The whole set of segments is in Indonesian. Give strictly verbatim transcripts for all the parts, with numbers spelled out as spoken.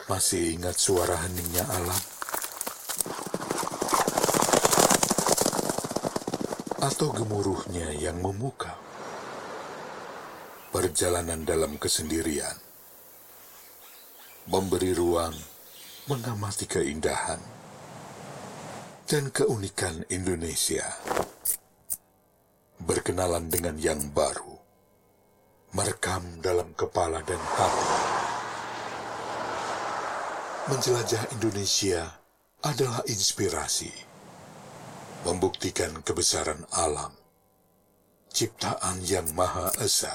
Masih ingat suara heningnya alam? Atau gemuruhnya yang memukau? Perjalanan dalam kesendirian, memberi ruang mengamati keindahan dan keunikan Indonesia. Berkenalan dengan yang baru, merekam dalam kepala dan hati. Menjelajah Indonesia adalah inspirasi, membuktikan kebesaran alam, ciptaan yang Maha Esa.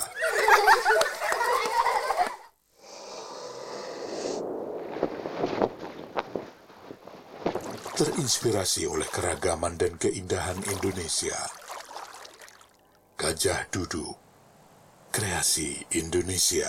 Terinspirasi oleh keragaman dan keindahan Indonesia. Gajah Duduk, kreasi Indonesia.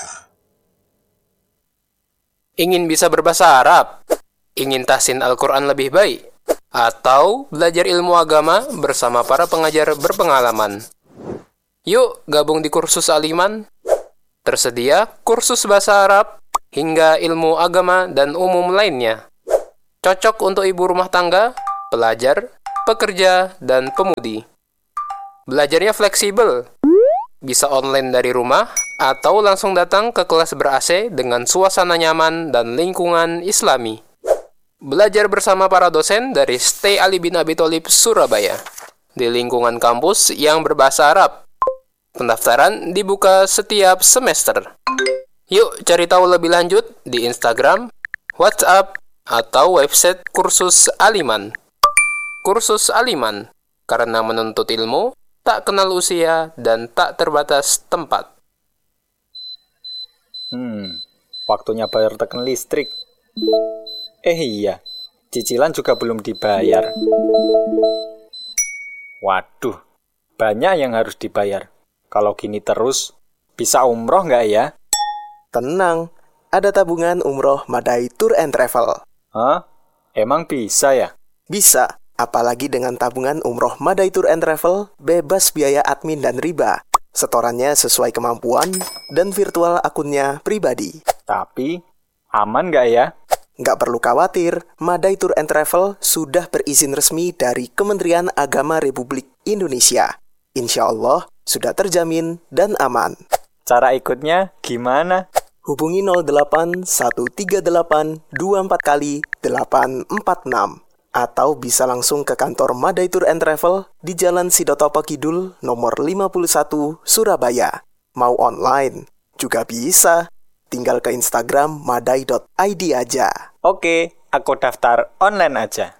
Ingin bisa berbahasa Arab? Ingin tahsin Al-Quran lebih baik? Atau belajar ilmu agama bersama para pengajar berpengalaman? Yuk gabung di kursus Al-Iman. Tersedia kursus bahasa Arab hingga ilmu agama dan umum lainnya. Cocok untuk ibu rumah tangga, pelajar, pekerja, dan pemudi. Belajarnya fleksibel. Bisa online dari rumah atau langsung datang ke kelas ber-A C dengan suasana nyaman dan lingkungan Islami. Belajar bersama para dosen dari Stay Ali bin Abi Thalib Surabaya di lingkungan kampus yang berbahasa Arab. Pendaftaran dibuka setiap semester. Yuk cari tahu lebih lanjut di Instagram, WhatsApp, atau website kursus Al-Iman. Kursus Al-Iman, karena menuntut ilmu tak kenal usia dan tak terbatas tempat. Hmm, waktunya bayar tekan listrik. Eh iya, cicilan juga belum dibayar. Waduh, banyak yang harus dibayar. Kalau gini terus, bisa umroh nggak ya? Tenang, ada tabungan umroh Madai Tour and Travel. Hah? Emang bisa ya? Bisa. Apalagi dengan tabungan umroh Madai Tour and Travel, bebas biaya admin dan riba. Setorannya sesuai kemampuan dan virtual akunnya pribadi. Tapi, aman nggak ya? Nggak perlu khawatir, Madai Tour and Travel sudah berizin resmi dari Kementerian Agama Republik Indonesia. Insya Allah, sudah terjamin dan aman. Cara ikutnya gimana? Hubungi nol delapan satu tiga delapan dua empat kali delapan empat enam. Atau bisa langsung ke kantor Madai Tour and Travel di Jalan Sidotopo Kidul nomor lima puluh satu Surabaya. Mau online juga bisa. Tinggal ke Instagram madai dot i d aja. Oke, aku daftar online aja.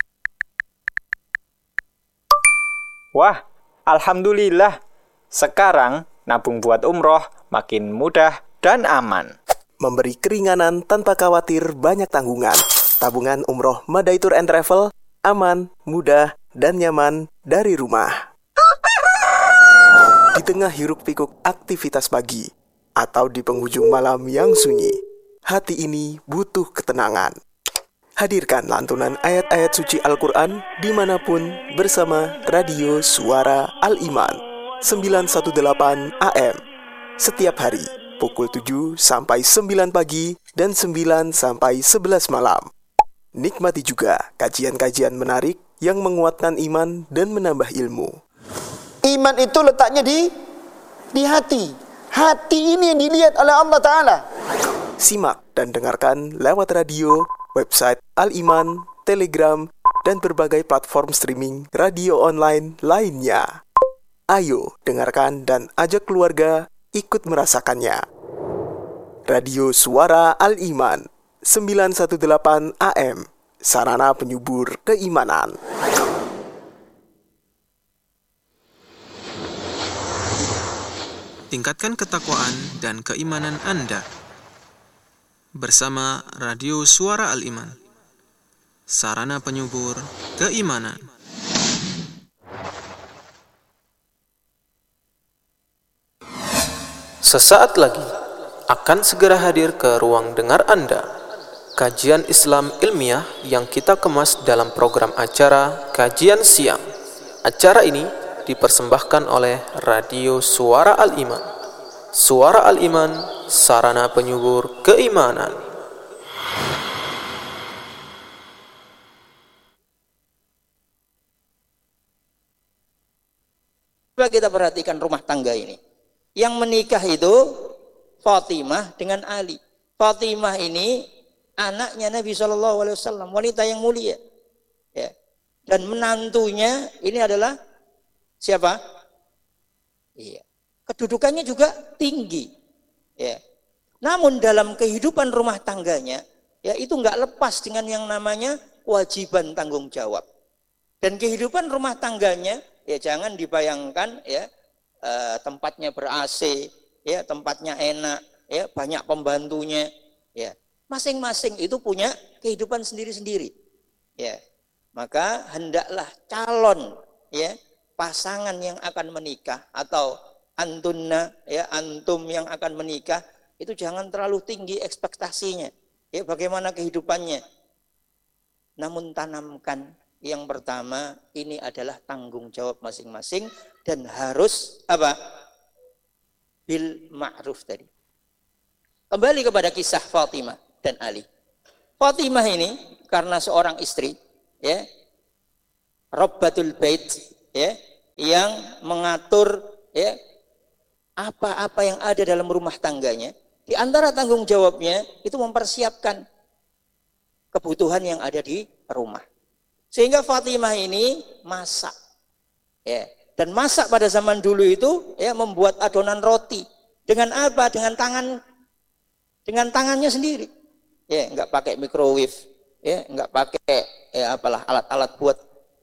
Wah, alhamdulillah. Sekarang nabung buat umroh makin mudah dan aman. Memberi keringanan tanpa khawatir banyak tanggungan. Tabungan umroh Madai Tour and Travel aman, mudah, dan nyaman dari rumah. Di tengah hiruk-pikuk aktivitas pagi, atau di penghujung malam yang sunyi, hati ini butuh ketenangan. Hadirkan lantunan ayat-ayat suci Al-Quran dimanapun bersama Radio Suara Al-Iman sembilan satu delapan A M. Setiap hari, pukul tujuh sampai sembilan pagi dan sembilan sampai sebelas malam. Nikmati juga kajian-kajian menarik yang menguatkan iman dan menambah ilmu. Iman itu letaknya di di hati. Hati ini yang dilihat oleh Allah Ta'ala. Simak dan dengarkan lewat radio, website Al-Iman, Telegram, dan berbagai platform streaming radio online lainnya. Ayo dengarkan dan ajak keluarga ikut merasakannya. Radio Suara Al-Iman sembilan satu delapan A M, sarana penyubur keimanan. Tingkatkan ketakwaan dan keimanan Anda bersama Radio Suara Al-Iman, sarana penyubur keimanan. Sesaat lagi akan segera hadir ke ruang dengar Anda kajian Islam ilmiah yang kita kemas dalam program acara Kajian Siang. Acara ini dipersembahkan oleh Radio Suara Al-Iman. Suara Al-Iman, sarana penyubur keimanan. Coba kita perhatikan rumah tangga ini. Yang menikah itu Fatimah dengan Ali. Fatimah ini anaknya Nabi shallallahu alaihi wasallam, wanita yang mulia. Ya. Dan menantunya ini adalah siapa? Iya. Kedudukannya juga tinggi. Ya. Namun dalam kehidupan rumah tangganya, ya itu nggak lepas dengan yang namanya kewajiban tanggung jawab. Dan kehidupan rumah tangganya, ya jangan dibayangkan ya eh, tempatnya ber-A C, ya tempatnya enak, ya banyak pembantunya, ya masing-masing itu punya kehidupan sendiri-sendiri. Ya, maka hendaklah calon ya pasangan yang akan menikah atau antunna ya antum yang akan menikah itu jangan terlalu tinggi ekspektasinya. Ya bagaimana kehidupannya. Namun tanamkan yang pertama ini adalah tanggung jawab masing-masing dan harus apa? Bil ma'ruf tadi. Kembali kepada kisah Fatimah dan Ali. Fatimah ini karena seorang istri ya Rabbatul Bait ya yang mengatur ya apa-apa yang ada dalam rumah tangganya. Di antara tanggung jawabnya itu mempersiapkan kebutuhan yang ada di rumah. Sehingga Fatimah ini masak. Ya, dan masak pada zaman dulu itu ya membuat adonan roti. Dengan apa? Dengan tangan dengan tangannya sendiri. Ya, enggak pakai microwave, ya, enggak pakai ya apalah alat-alat buat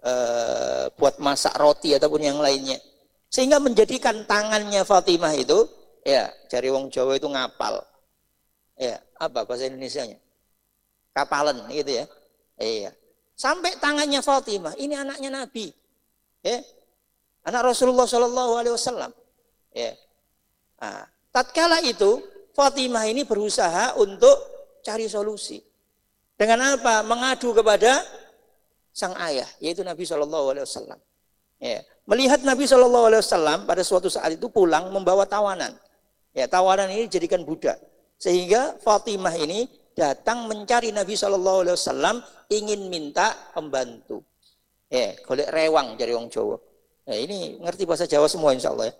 eh, buat masak roti ataupun yang lainnya. Sehingga menjadikan tangannya Fatimah itu ya, cari wong Jawa itu ngapal. Ya, apa bahasa Indonesianya? Kapalan gitu ya. Iya. Sampai tangannya Fatimah, ini anaknya Nabi. Ya. Anak Rasulullah shallallahu alaihi wasallam. Ya. Nah, tatkala itu Fatimah ini berusaha untuk cari solusi. Dengan apa? Mengadu kepada sang ayah, yaitu Nabi shallallahu alaihi wasallam. Ya. Melihat Nabi shallallahu alaihi wasallam pada suatu saat itu pulang membawa tawanan. Ya, tawanan ini dijadikan budak. Sehingga Fatimah ini datang mencari Nabi shallallahu alaihi wasallam ingin minta pembantu. Ya, golek rewang dari wong Jawa. Ya, ini ngerti bahasa Jawa semua insya Allah ya.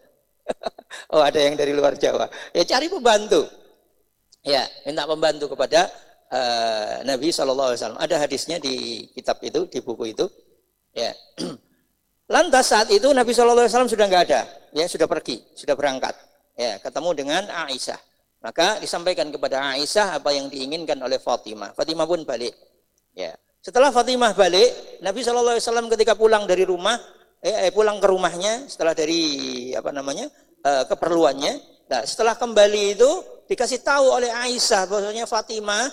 Oh ada yang dari luar Jawa. Ya cari pembantu. Ya minta pembantu kepada uh, Nabi shallallahu alaihi wasallam. Ada hadisnya di kitab itu, di buku itu. Ya. Lantas saat itu Nabi shallallahu alaihi wasallam sudah nggak ada. Ya sudah pergi, sudah berangkat. Ya ketemu dengan Aisyah. Maka disampaikan kepada Aisyah apa yang diinginkan oleh Fatimah. Fatimah pun balik. Ya. Setelah Fatimah balik, Nabi shallallahu alaihi wasallam ketika pulang dari rumah, eh, pulang ke rumahnya setelah dari apa namanya eh, keperluannya. Nah, setelah kembali itu dikasih tahu oleh Aisyah bahwasanya Fatimah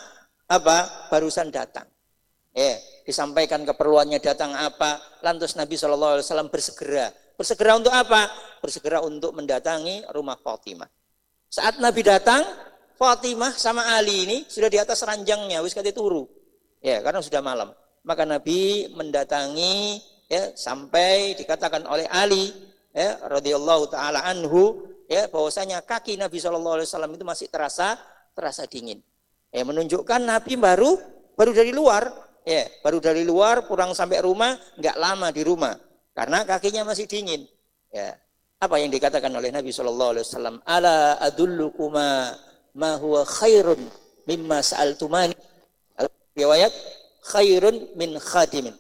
apa barusan datang. Eh, disampaikan keperluannya datang apa. Lantas Nabi shallallahu alaihi wasallam bersegera. Bersegera untuk apa? Bersegera untuk mendatangi rumah Fatimah. Saat Nabi datang, Fatimah sama Ali ini sudah di atas ranjangnya, wis kate turu. Ya, karena sudah malam. Maka Nabi mendatangi ya sampai dikatakan oleh Ali ya radhiyallahu taala anhu ya bahwasanya kaki Nabi shallallahu alaihi wasallam itu masih terasa terasa dingin. Ya, menunjukkan Nabi baru baru dari luar, ya, baru dari luar pulang sampai rumah, enggak lama di rumah karena kakinya masih dingin. Ya. Apa yang dikatakan oleh Nabi shallallahu alaihi wasallam? Ala adullukuma ma huwa khairun mimma sa'altumani. Riwayat khairun min khadimin.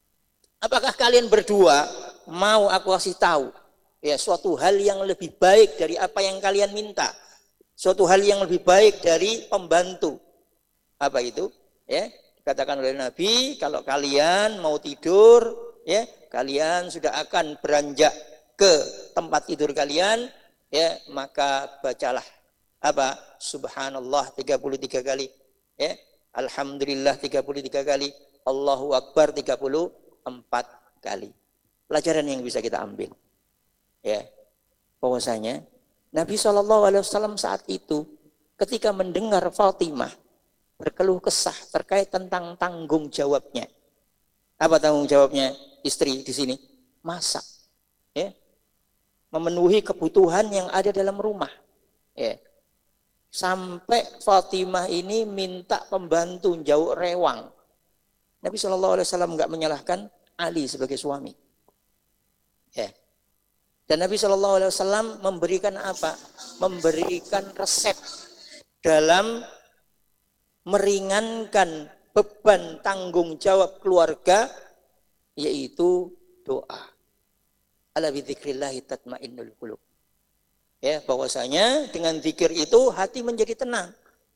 Apakah kalian berdua mau aku kasih tahu ya suatu hal yang lebih baik dari apa yang kalian minta? Suatu hal yang lebih baik dari pembantu. Apa itu? Ya, dikatakan oleh Nabi, kalau kalian mau tidur, ya, kalian sudah akan beranjak ke tempat tidur kalian, ya, maka bacalah apa? Subhanallah tiga puluh tiga kali, ya. Alhamdulillah tiga puluh tiga kali, Allahu Akbar tiga puluh empat kali. Pelajaran yang bisa kita ambil. Ya. Bahwasanya Nabi shallallahu alaihi wasallam saat itu ketika mendengar Fatimah berkeluh kesah terkait tentang tanggung jawabnya. Apa tanggung jawabnya istri di sini? Masak. Ya. Memenuhi kebutuhan yang ada dalam rumah. Ya. Sampai Fatimah ini minta pembantu jauh rewang. Nabi shallallahu alaihi wasallam enggak menyalahkan Ali sebagai suami. Ya. Dan Nabi Shallallahu Alaihi Wasallam memberikan apa? Memberikan resep dalam meringankan beban tanggung jawab keluarga, yaitu doa. Ala bidzikrillahi tatmainnul qulub. Ya, bahwasanya dengan zikir itu hati menjadi tenang.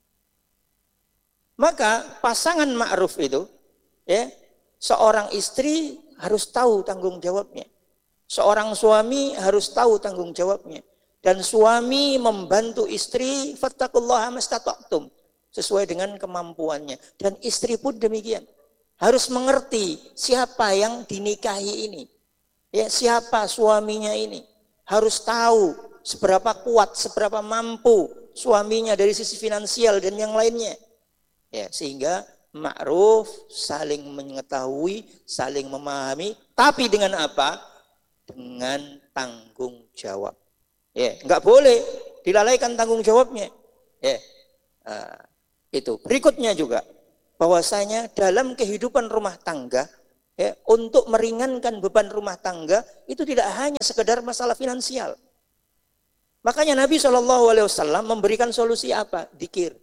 Maka pasangan ma'ruf itu, ya, seorang istri harus tahu tanggung jawabnya. Seorang suami harus tahu tanggung jawabnya. Dan suami membantu istri, fattaqullaha mastata'tum, sesuai dengan kemampuannya. Dan istri pun demikian. Harus mengerti siapa yang dinikahi ini. Ya, siapa suaminya ini. Harus tahu seberapa kuat, seberapa mampu suaminya dari sisi finansial dan yang lainnya. Ya, sehingga ma'ruf, saling mengetahui, saling memahami, tapi dengan apa? Dengan tanggung jawab. Ya, enggak boleh dilalaikan tanggung jawabnya. Ya. Nah, itu. Berikutnya juga bahwasanya dalam kehidupan rumah tangga, ya, untuk meringankan beban rumah tangga itu tidak hanya sekedar masalah finansial. Makanya Nabi Shallallahu Alaihi Wasallam memberikan solusi apa? Dzikir.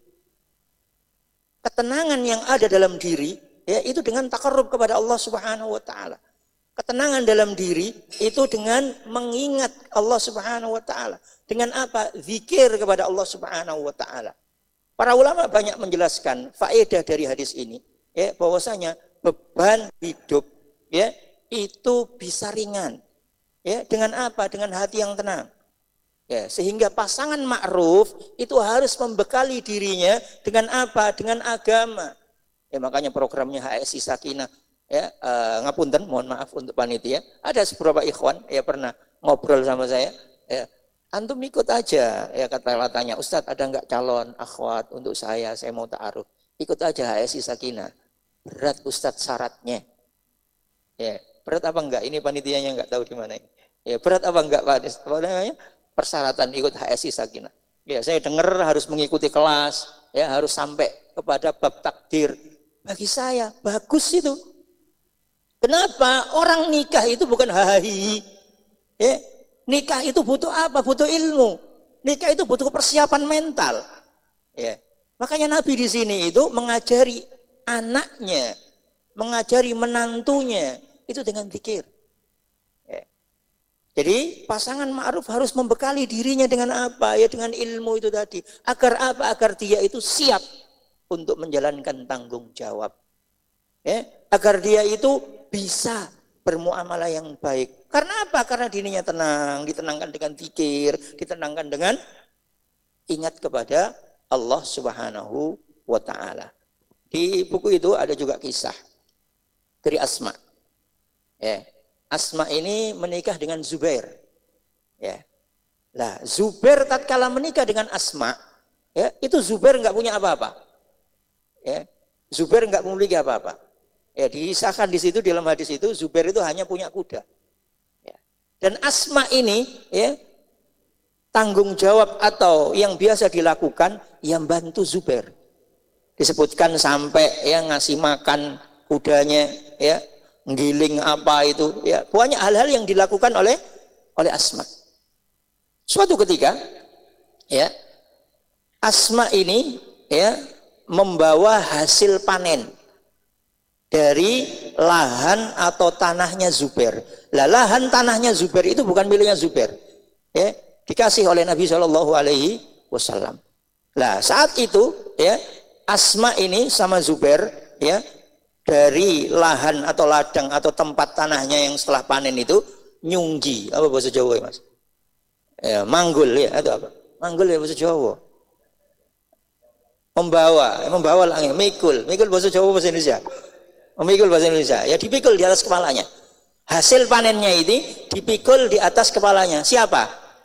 Ketenangan yang ada dalam diri, ya, itu dengan takarrub kepada Allah Subhanahu Wa Taala. Ketenangan dalam diri itu dengan mengingat Allah Subhanahu Wa Taala. Dengan apa? Zikir kepada Allah Subhanahu Wa Taala. Para ulama banyak menjelaskan faedah dari hadis ini, ya, bahwasanya beban hidup, ya, itu bisa ringan, ya, dengan apa? Dengan hati yang tenang. Ya, sehingga pasangan ma'ruf itu harus membekali dirinya dengan apa? Dengan agama. Ya, makanya programnya H S I Sakinah, ya, uh, ngapunten, mohon maaf untuk panitia. Ada beberapa ikhwan ya pernah ngobrol sama saya, ya, antum ikut aja, ya, kata katanya, Ustadz ada enggak calon akhwat untuk saya, saya mau ta'aruf. Ikut aja H S I Sakinah. Berat Ustadz syaratnya. Ya, berat apa enggak? Ini panitianya enggak tahu di mana ini. Ya, berat apa enggak, Pak? Apa namanya? Persyaratan ikut H S I Sakinah. Ya, saya dengar harus mengikuti kelas, ya, harus sampai kepada bab takdir. Bagi saya bagus itu. Kenapa? Orang nikah itu bukan hahi. Ya, nikah itu butuh apa? Butuh ilmu. Nikah itu butuh persiapan mental. Ya. Makanya Nabi di sini itu mengajari anaknya, mengajari menantunya itu dengan zikir. Jadi pasangan ma'ruf harus membekali dirinya dengan apa? Ya, dengan ilmu itu tadi. Agar apa? Agar dia itu siap untuk menjalankan tanggung jawab. Ya, agar dia itu bisa bermuamalah yang baik. Karena apa? Karena dirinya tenang, ditenangkan dengan zikir, ditenangkan dengan ingat kepada Allah Subhanahu wa Ta'ala. Di buku itu ada juga kisah dari Asma. Ya. Asma ini menikah dengan Zubair. Ya. Lah, Zubair tatkala menikah dengan Asma, ya, itu Zubair enggak punya apa-apa. Ya. Zubair enggak memiliki apa-apa. Ya, disahkan di situ dalam hadis itu Zubair itu hanya punya kuda. Ya. Dan Asma ini, ya, tanggung jawab atau yang biasa dilakukan yang bantu Zubair. Disebutkan sampai ya ngasih makan kudanya, ya, ngiling apa itu, ya, banyak hal-hal yang dilakukan oleh oleh Asma. Suatu ketika, ya, Asma ini, ya, membawa hasil panen dari lahan atau tanahnya Zubair. Lah, lahan tanahnya Zubair itu bukan miliknya Zubair, ya, dikasih oleh Nabi Shallallahu Alaihi Wasallam. Lah, saat itu, ya, Asma ini sama Zubair, ya, dari lahan atau ladang atau tempat tanahnya yang setelah panen itu nyungji, apa bahasa Jawa ya, Mas? Ya, manggul ya, atau apa? Manggul ya bahasa Jawa. Membawa, membawa langit, mikul, mikul bahasa Jawa, bahasa Indonesia. Memikul bahasa Indonesia, ya, dipikul di atas kepalanya. Hasil panennya ini dipikul di atas kepalanya. Siapa?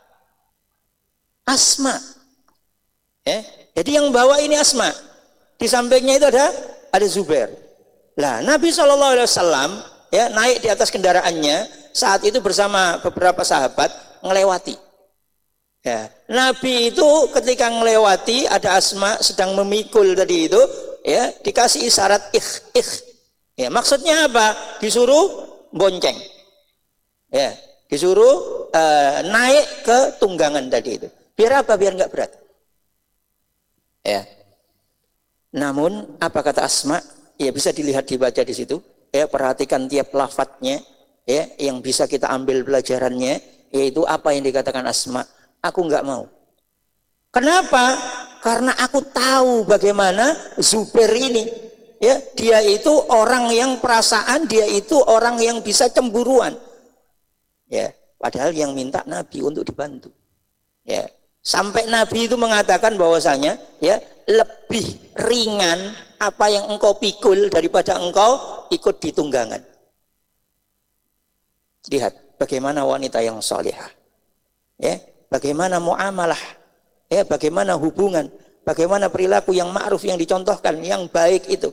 Asma. Ya, jadi yang bawa ini Asma. Di sampingnya itu ada ada Zubair. Lah, Nabi Shallallahu Alaihi Wasallam, ya, naik di atas kendaraannya saat itu bersama beberapa sahabat ngelewati. Ya, Nabi itu ketika ngelewati ada Asma sedang memikul tadi itu, ya, dikasih isyarat ikh ikh. Ya, maksudnya apa? Disuruh bonceng. Ya, disuruh uh, naik ke tunggangan tadi itu. Biar apa? Biar nggak berat. Ya. Namun apa kata Asma? Ya bisa dilihat dibaca di situ. Ya, perhatikan tiap lafadznya. Ya, yang bisa kita ambil pelajarannya, yaitu apa yang dikatakan Asma. Aku nggak mau. Kenapa? Karena aku tahu bagaimana Zubair ini. Ya, dia itu orang yang perasaan, dia itu orang yang bisa cemburuan. Ya, padahal yang minta Nabi untuk dibantu. Ya, sampai Nabi itu mengatakan bahwasanya, ya, lebih ringan apa yang engkau pikul daripada engkau ikut di tunggangan. Lihat bagaimana wanita yang salihah. Ya, bagaimana muamalah. Ya, bagaimana hubungan, bagaimana perilaku yang ma'ruf yang dicontohkan, yang baik itu.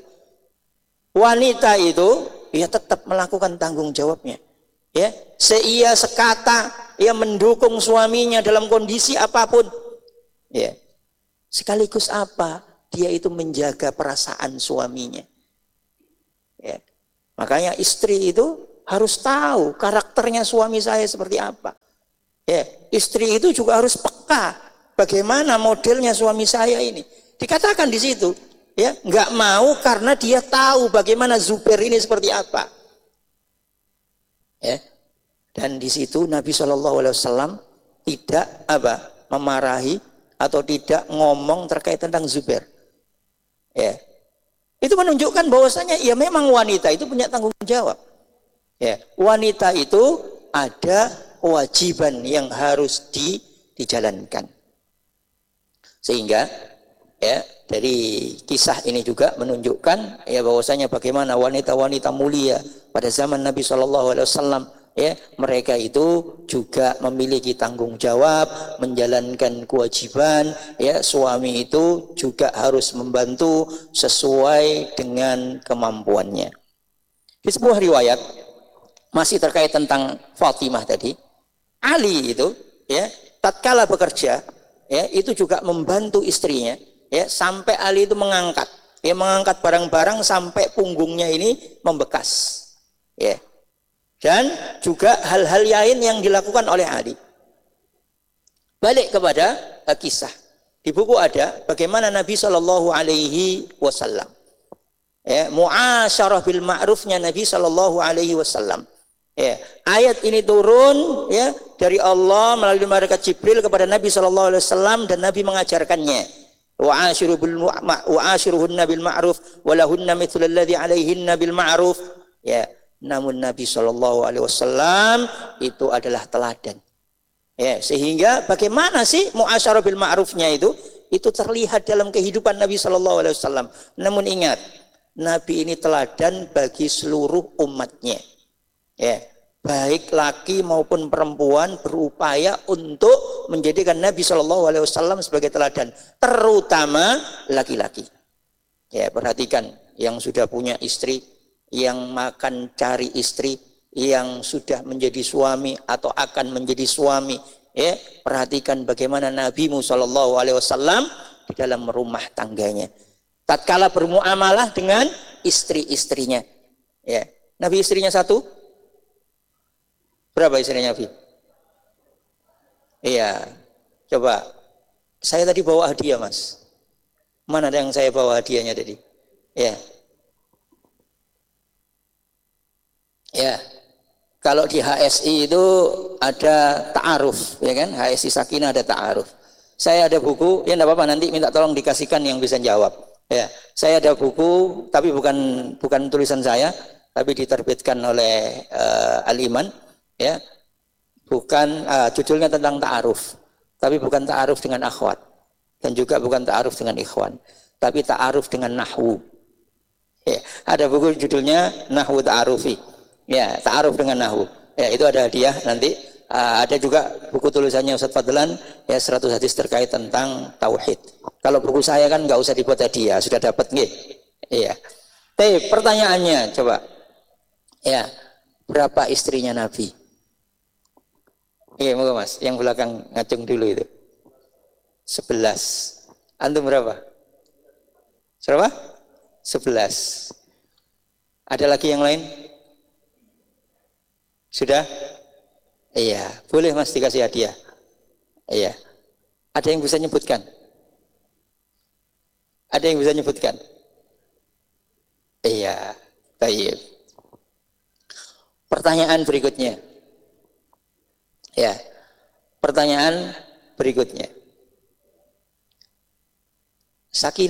Wanita itu ya tetap melakukan tanggung jawabnya. Ya, seia sekata ya mendukung suaminya dalam kondisi apapun. Ya. Sekaligus apa? Dia itu menjaga perasaan suaminya. Ya. Makanya istri itu harus tahu karakternya suami saya seperti apa. Ya, istri itu juga harus peka bagaimana modelnya suami saya ini. Dikatakan di situ. Ya, nggak mau karena dia tahu bagaimana Zubair ini seperti apa. Ya, dan di situ Nabi Shallallahu Alaihi Wasallam tidak apa memarahi atau tidak ngomong terkait tentang Zubair. Ya, itu menunjukkan bahwasanya ya memang wanita itu punya tanggung jawab. Ya, wanita itu ada kewajiban yang harus di, dijalankan. Sehingga ya dari kisah ini juga menunjukkan ya bahwasanya bagaimana wanita-wanita mulia pada zaman Nabi Shallallahu Alaihi Wasallam ya mereka itu juga memiliki tanggung jawab menjalankan kewajiban ya suami itu juga harus membantu sesuai dengan kemampuannya. Di sebuah riwayat masih terkait tentang Fatimah tadi, Ali itu ya tatkala bekerja ya itu juga membantu istrinya. Ya, sampai Ali itu mengangkat, ya mengangkat barang-barang sampai punggungnya ini membekas. Ya. Dan juga hal-hal lain yang dilakukan oleh Ali. Balik kepada uh, kisah. Di buku ada bagaimana Nabi Shallallahu Alaihi Wasallam. Ya, muasyarah bil ma'rufnya Nabi Shallallahu Alaihi Wasallam. Ya, ayat ini turun ya dari Allah melalui malaikat Jibril kepada Nabi Shallallahu Alaihi Wasallam dan Nabi mengajarkannya. Wa'ashiruhunna bil ma'ruf walahunna mithlu alladhi alaihinna bil ma'ruf. Ya, namun Nabi Shallallahu Alaihi Wasallam itu adalah teladan. Ya, sehingga bagaimana sih mu'asyarah bil ma'rufnya itu? Itu terlihat dalam kehidupan Nabi Shallallahu Alaihi Wasallam. Namun ingat, Nabi ini teladan bagi seluruh umatnya. Ya, baik laki maupun perempuan berupaya untuk menjadikan Nabi Shallallahu Alaihi Wasallam sebagai teladan, terutama laki-laki. Ya, perhatikan yang sudah punya istri, yang makan cari istri, yang sudah menjadi suami atau akan menjadi suami. Ya, perhatikan bagaimana Nabi Shallallahu Alaihi Wasallam di dalam rumah tangganya. Tatkala bermuamalah dengan istri-istrinya. Ya, Nabi istrinya satu. Berapa istrinya Nabi? Iya, coba. Saya tadi bawa hadiah, Mas. Mana ada yang saya bawa hadiahnya tadi? Ya. Ya. Kalau di H S I itu ada ta'aruf, ya kan? H S I Sakinah ada ta'aruf. Saya ada buku, ya enggak apa-apa nanti minta tolong dikasihkan yang bisa jawab. Ya, saya ada buku tapi bukan bukan tulisan saya, tapi diterbitkan oleh uh, Al-Iman. Ya, bukan uh, judulnya tentang ta'aruf, tapi bukan ta'aruf dengan akhwat dan juga bukan ta'aruf dengan ikhwan, tapi ta'aruf dengan nahwu. Ya, ada buku judulnya Nahwu Ta'arufi. Ya, ta'aruf dengan nahwu. Ya, itu ada hadiah nanti. Uh, ada juga buku tulisannya Ustaz Fadlan ya seratus hadis terkait tentang tauhid. Kalau buku saya kan nggak usah dibuat hadiah, sudah dapat nggih. Iya. Tapi pertanyaannya coba. Ya, berapa istrinya Nabi? Iya, moga Mas, yang belakang ngacung dulu itu. Sebelas. Antum berapa? Berapa? Sebelas. Ada lagi yang lain? Sudah? Iya, boleh Mas dikasih hadiah. Iya. Ada yang bisa nyebutkan? Ada yang bisa nyebutkan? Iya, baik. Pertanyaan berikutnya. Ya. Pertanyaan berikutnya. Sakinah